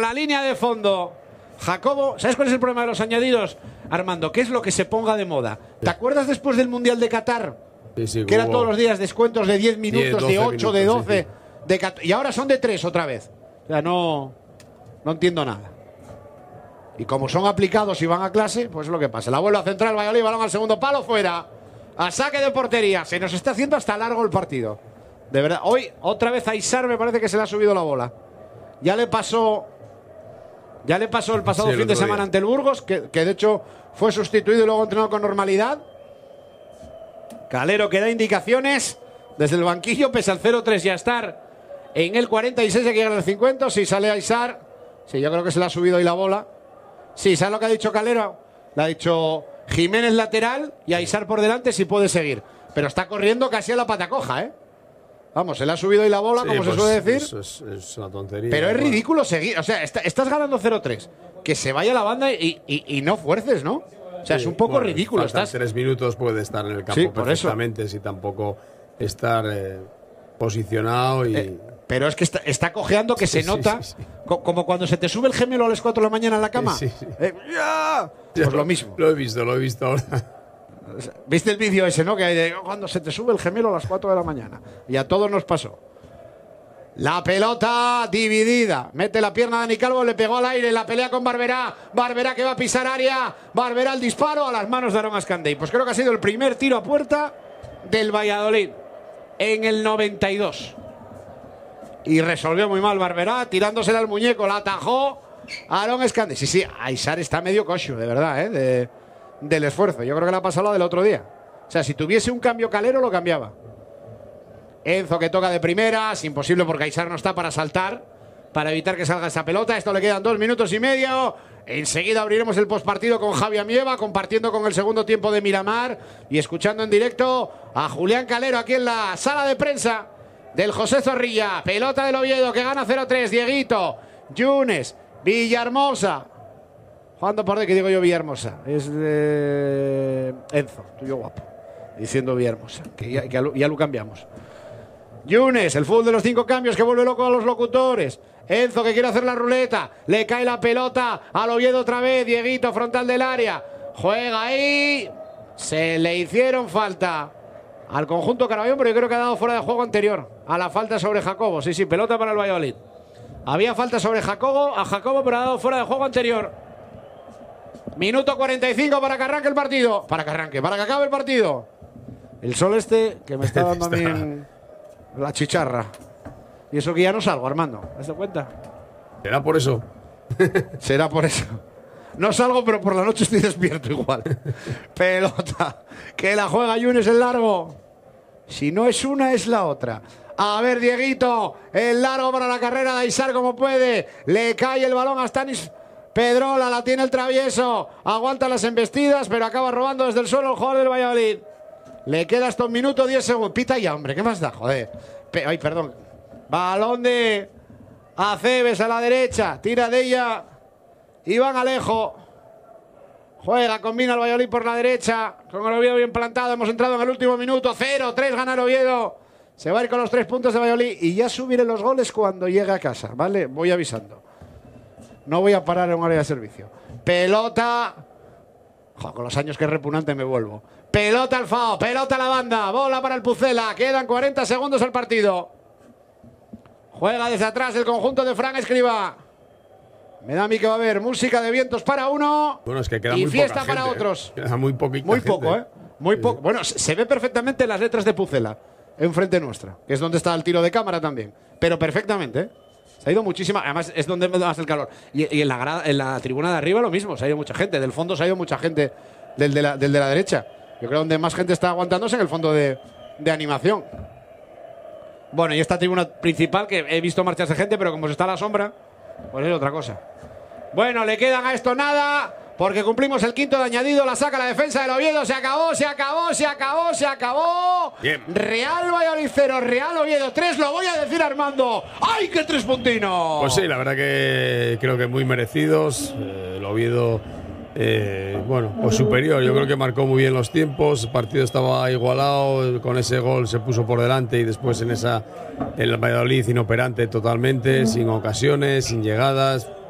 la línea de fondo. Jacobo, ¿sabes cuál es el problema de los añadidos, Armando? ¿Qué es lo que se ponga de moda? ¿Te acuerdas después del Mundial de Qatar? Sí, que era todos los días descuentos de 10 minutos, 10, 12 de 8, minutos, de 12, sí. De 14, y ahora son de 3 otra vez. O sea, no entiendo nada. Y como son aplicados y van a clase, pues es lo que pasa. La vuelve a central, Valladolid, balón al segundo palo, fuera. A saque de portería. Se nos está haciendo hasta largo el partido. De verdad. Hoy, otra vez a Aysar me parece que se le ha subido la bola. Ya le pasó el pasado fin de semana ante el Burgos, que de hecho fue sustituido y luego entrenado con normalidad. Calero que da indicaciones desde el banquillo, pese al 0-3 y a estar en el 46, hay que llegar al 50. Si sale Aysar, sí, yo creo que se le ha subido ahí la bola. Sí, ¿sabes lo que ha dicho Calero? Le ha dicho Jiménez lateral y Aysar por delante si puede seguir. Pero está corriendo casi a la pata coja, ¿eh? Vamos, se le ha subido ahí la bola, sí, como pues se suele decir. Eso es una tontería. Pero es ridículo seguir. O sea, estás ganando 0-3. Que se vaya la banda y no fuerces, ¿no? O sea, sí, es un poco ridículo. Estás 3 minutos, puede estar en el campo, sí, perfectamente, si tampoco estar posicionado y... pero es que está cojeando, que se nota, como cuando se te sube el gemelo a las 4 de la mañana en la cama. ¡Ya! Pues lo mismo. Lo he visto ahora. ¿Viste el vídeo ese, no? Que hay de cuando se te sube el gemelo a las 4 de la mañana. Y a todos nos pasó. La pelota dividida. Mete la pierna Dani Calvo, le pegó al aire. La pelea con Barberá. Barberá que va a pisar área. Barberá el disparo a las manos de Aaron Azcandey. Pues creo que ha sido el primer tiro a puerta del Valladolid en el 92. Y resolvió muy mal Barberá, tirándosela al muñeco. La atajó Aaron Azcandey. Sí, Aysar está medio cocho, de verdad, del esfuerzo. Yo creo que le ha pasado lo del otro día. O sea, si tuviese un cambio Calero, lo cambiaba. Enzo que toca de primeras, imposible porque Aysar no está para saltar, para evitar que salga esa pelota. Esto le quedan 2 minutos y medio. Enseguida abriremos el postpartido con Javi Amieva, compartiendo con el segundo tiempo de Miramar y escuchando en directo a Julián Calero aquí en la sala de prensa del José Zorrilla. Pelota del Oviedo que gana 0-3. Dieguito, Yunes, Villahermosa. Jugando por de que digo yo Villahermosa. Es de Enzo, tuyo guapo. Diciendo Villahermosa, que ya lo cambiamos. Yunes, el fútbol de los 5 cambios que vuelve loco a los locutores. Enzo que quiere hacer la ruleta. Le cae la pelota al Oviedo otra vez. Dieguito, frontal del área. Juega ahí. Se le hicieron falta al conjunto Caraballón, pero yo creo que ha dado fuera de juego anterior a la falta sobre Jacobo. Sí, pelota para el Valladolid. Había falta sobre Jacobo, pero ha dado fuera de juego anterior. Minuto 45 para que arranque el partido. Para que acabe el partido. El sol que me está dando a mí en la chicharra. Y eso que ya no salgo, Armando. ¿Te das cuenta? ¿Será por eso? Será por eso. No salgo, pero por la noche estoy despierto igual. Pelota. Que la juega Yunes en largo. Si no es una, es la otra. A ver, Dieguito. El largo para la carrera de Aysar como puede. Le cae el balón a Stanis Pedrola. La tiene el travieso. Aguanta las embestidas, pero acaba robando desde el suelo el jugador del Valladolid. Le queda hasta 1 minuto 10 segundos. Pita ya, hombre. ¿Qué más da? Joder. Ay, perdón. Balón de Aceves a la derecha. Tira de ella Iván Alejo. Juega, combina el Valladolid por la derecha. Con el Oviedo bien plantado. Hemos entrado en el último minuto. 0-3 gana el Oviedo. Se va a ir con los 3 puntos de Valladolid. Y ya subiré los goles cuando llegue a casa. ¿Vale? Voy avisando. No voy a parar en un área de servicio. Pelota. Joder, con los años que es repugnante me vuelvo. Pelota al FAO. Pelota a la banda. Bola para el Pucela. Quedan 40 segundos al partido. Juega desde atrás el conjunto de Fran Escribá. Me da a mí que va a haber música de vientos para uno. Bueno, es que queda y muy fiesta poca para gente, otros. Queda muy poquita Muy gente. poco, ¿eh? Muy poco. Bueno, se ve perfectamente las letras de Pucela enfrente nuestra, que es donde está el tiro de cámara también. Pero perfectamente, ¿eh? Se ha ido muchísima. Además, es donde más el calor. Y en la tribuna de arriba lo mismo. Se ha ido mucha gente. Del fondo se ha ido mucha gente del de la derecha. Yo creo que donde más gente está aguantándose en el fondo de animación. Bueno, y esta tribuna principal, que he visto marcharse gente, pero como se está a la sombra, pues es otra cosa. Bueno, le quedan a esto nada, porque cumplimos el 5º de añadido. La saca la defensa del Oviedo. Se acabó. Bien. Real Valladolid 0, Real Oviedo 3. Lo voy a decir, Armando. ¡Ay, qué 3 puntinos! Pues sí, la verdad que creo que muy merecidos. El Oviedo, bueno, pues superior. Yo creo que marcó muy bien los tiempos. El partido estaba igualado. Con ese gol se puso por delante y después el Valladolid inoperante totalmente, sin ocasiones, sin llegadas.